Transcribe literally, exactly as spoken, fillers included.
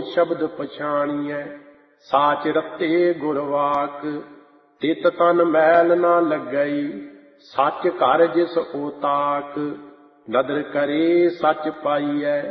शब्द पछाणिए। साच रते गुरवाक तित तन मैल न लगई। सच घर जिस ओताक नदर करे सच पाइए।